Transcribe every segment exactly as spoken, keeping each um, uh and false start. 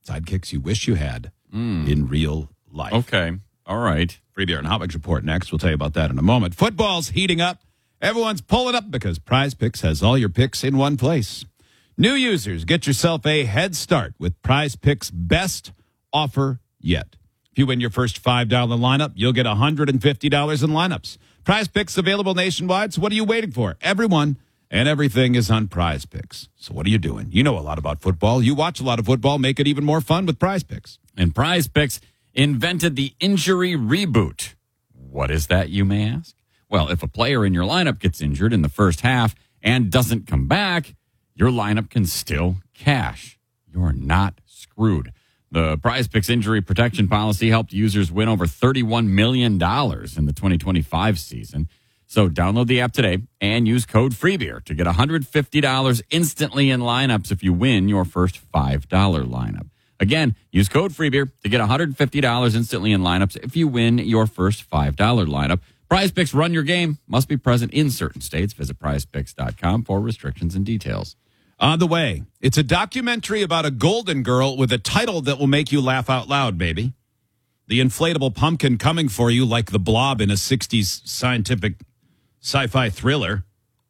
Sidekicks you wish you had mm. in real life. Okay. All right. Free Beer and Hot Wings report next. We'll tell you about that in a moment. Football's heating up. Everyone's pulling up because Prize Picks has all your picks in one place. New users, get yourself a head start with Prize Picks' best offer yet. If you win your first five dollars lineup, you'll get one hundred fifty dollars in lineups. Prize Picks available nationwide, so what are you waiting for? Everyone and everything is on Prize Picks. So what are you doing? You know a lot about football. You watch a lot of football. Make it even more fun with Prize Picks. And Prize Picks invented the injury reboot. What is that, you may ask? Well, if a player in your lineup gets injured in the first half and doesn't come back, your lineup can still cash. You're not screwed. The Prize Picks injury protection policy helped users win over thirty-one million dollars in the twenty twenty-five season. So download the app today and use code FREEBEER to get one hundred fifty dollars instantly in lineups if you win your first five dollars lineup. Again, use code FREEBEER to get one hundred fifty dollars instantly in lineups if you win your first five dollars lineup. Prize Picks, run your game. Must be present in certain states. Visit prize picks dot com for restrictions and details. On the way, it's a documentary about a golden girl with a title that will make you laugh out loud, baby. The inflatable pumpkin coming for you like the Blob in a sixties scientific sci-fi thriller.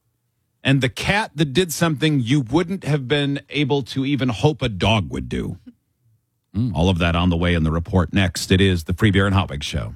And the cat that did something you wouldn't have been able to even hope a dog would do. Mm. All of that on the way in the report next. It is the Free Beer and Hot Wings Show.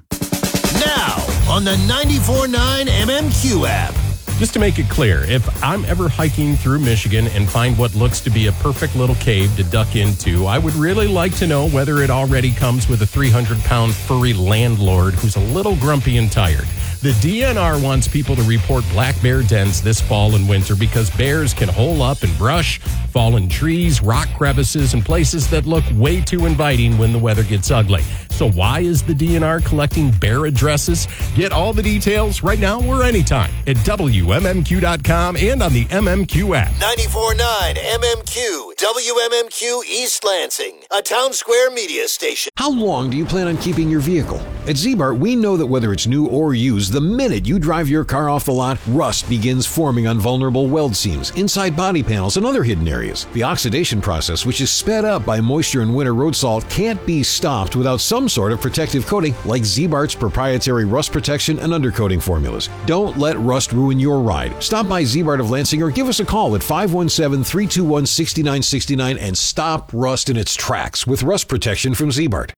Now on the ninety-four point nine M M Q app. Just to make it clear, if I'm ever hiking through Michigan and find what looks to be a perfect little cave to duck into, I would really like to know whether it already comes with a three hundred pound furry landlord who's a little grumpy and tired. The D N R wants people to report black bear dens this fall and winter because bears can hole up in brush, fallen trees, rock crevices, and places that look way too inviting when the weather gets ugly. So why is the D N R collecting bear addresses? Get all the details right now or anytime at W M M Q dot com and on the M M Q app. ninety-four point nine M M Q, W M M Q East Lansing, a Town Square media station. How long do you plan on keeping your vehicle? At Z-Bart, we know that whether it's new or used, the minute you drive your car off the lot, rust begins forming on vulnerable weld seams, inside body panels, and other hidden areas. The oxidation process, which is sped up by moisture and winter road salt, can't be stopped without some sort of protective coating like Z-Bart's proprietary rust protection and undercoating formulas. Don't let rust ruin your ride. Stop by Z-Bart of Lansing or give us a call at five one seven, three two one, six nine six nine and stop rust in its tracks with rust protection from Z-Bart.